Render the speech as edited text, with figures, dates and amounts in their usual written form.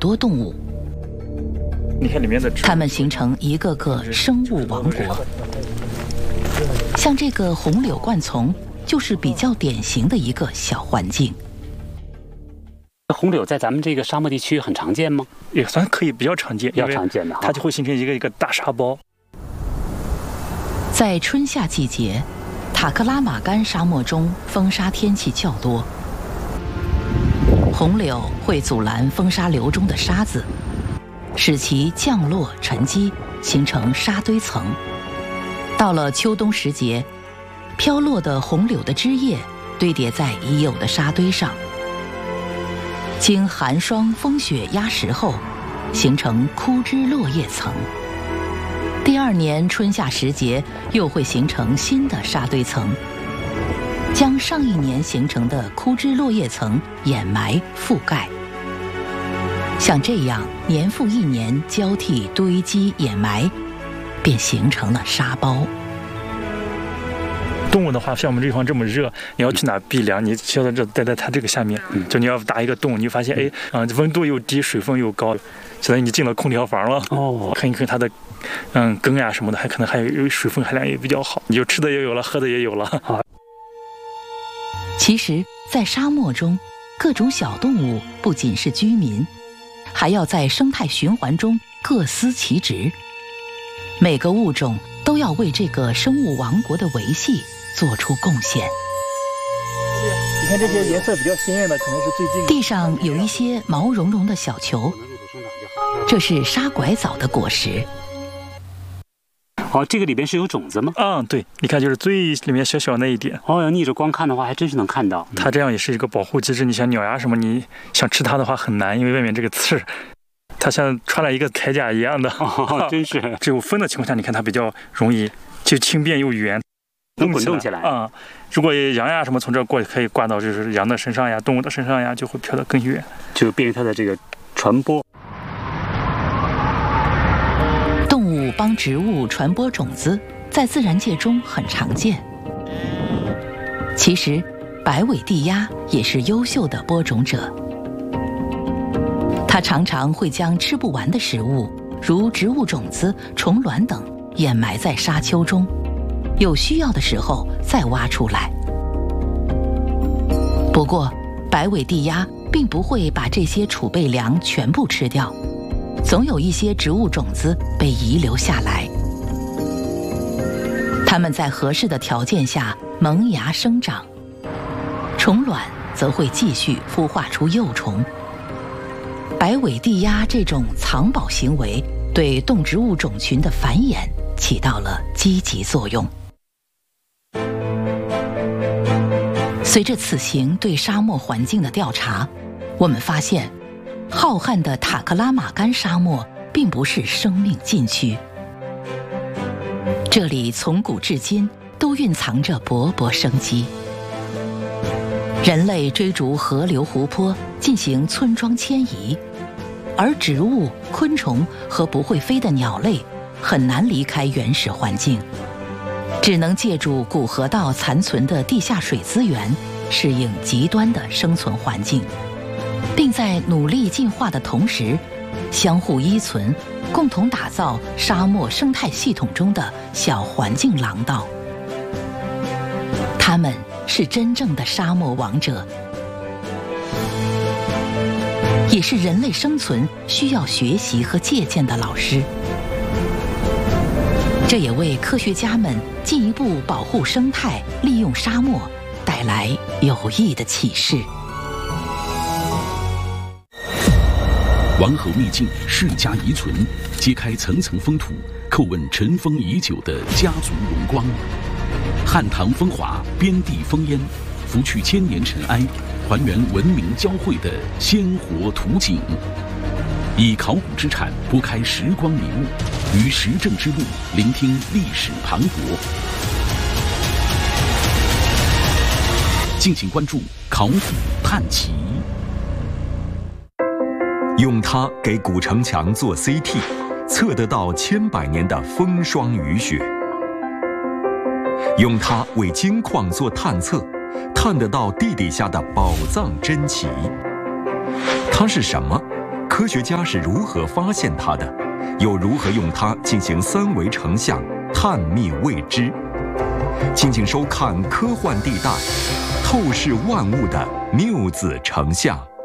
多动物。 你看里面的， 它们形成一个个生物王国。像这个红柳灌丛，就是比较典型的一个小环境。 红柳在咱们这个沙漠地区很常见吗？ 也算可以比较常见， 比较常见的， 它就会形成一个大沙包。 在春夏季节，塔克拉玛干沙漠中风沙天气较多，红柳会阻拦风沙流中的沙子，使其降落沉积，形成沙堆层。到了秋冬时节，飘落的红柳的枝叶堆叠在已有的沙堆上，经寒霜风雪压实后，形成枯枝落叶层。第二年春夏时节，又会形成新的沙堆层，将上一年形成的枯枝落叶层掩埋覆盖。像这样年复一年交替堆积掩埋，便形成了沙包。 动物的话，像我们这地方这么热，你要去哪避凉？你需要待在它这个下面，就你要打一个洞，你就发现，温度又低，水分又高，相当于你进了空调房了。哦，看一看它的，根呀什么的，还可能还有水分含量也比较好，你就吃的也有了，喝的也有了。 其实，在沙漠中，各种小动物不仅是居民，还要在生态循环中各司其职。每个物种都要为这个生物王国的维系做出贡献。 你看这些颜色比较鲜艳的，可能是最近。 地上有一些毛茸茸的小球，这是沙拐藻的果实。 这个里边是有种子吗？ 对，你看就是最里面小小那一点。 要逆着光看的话，还真是能看到。 它这样也是一个保护机制。你像鸟呀什么，你想吃它的话很难，因为外面这个刺，它像穿了一个铠甲一样的。 真是。 只有风的情况下，你看它比较容易，就轻便又圆， 能滚动起来。 如果羊呀什么从这儿过，可以挂到就是羊的身上呀、动物的身上呀，就会飘得更远， 就便于它的这个传播。 动物帮植物传播种子，在自然界中很常见。其实，白尾地鸭也是优秀的播种者。它常常会将吃不完的食物，如植物种子、虫卵等，掩埋在沙丘中，有需要的时候再挖出来。不过，白尾地鸭并不会把这些储备粮全部吃掉。总有一些植物种子被遗留下来，它们在合适的条件下萌芽生长，虫卵则会继续孵化出幼虫。白尾地鸭这种藏宝行为对动植物种群的繁衍起到了积极作用。随着此行对沙漠环境的调查，我们发现浩瀚的塔克拉玛干沙漠并不是生命禁区，这里从古至今都蕴藏着勃勃生机。人类追逐河流湖泊进行村庄迁移，而植物、昆虫和不会飞的鸟类很难离开原始环境，只能借助古河道残存的地下水资源适应极端的生存环境，并在努力进化的同时，相互依存，共同打造沙漠生态系统中的小环境廊道。它们是真正的沙漠王者，也是人类生存需要学习和借鉴的老师。这也为科学家们进一步保护生态、利用沙漠带来有益的启示。 王侯秘境世家遗存，揭开层层风土，叩问尘封已久的家族荣光。汉唐风华，边地烽烟，拂去千年尘埃，还原文明交汇的鲜活图景。以考古之产拨开时光迷雾，于时政之路聆听历史磅礴。敬请关注考古探奇。 用它给古城墙做 CT， 测得到千百年的风霜雨雪；用它为金矿做探测，探得到地底下的宝藏珍奇。它是什么？ 科学家是如何发现它的，又如何用它进行3维成像探秘未知。敬请收看《科幻地带》，透视万物的谬子成像。